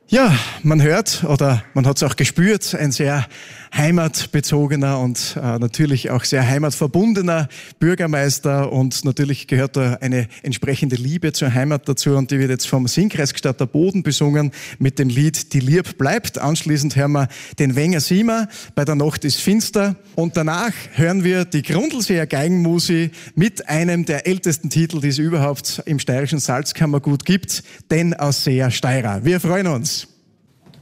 Ja, man hört oder man hat es auch gespürt, ein sehr heimatbezogener und natürlich auch sehr heimatverbundener Bürgermeister, und natürlich gehört da eine entsprechende Liebe zur Heimat dazu, und die wird jetzt vom Singkreis Gstatter Boden besungen mit dem Lied Die Lieb bleibt. Anschließend hören wir den Wenger Siemer bei Der Nacht ist finster, und danach hören wir die Grundlseer Geigenmusi mit einem der ältesten Titel, die es überhaupt im steirischen Salzkammergut gibt, Den Ausseher Steirer. Wir freuen uns.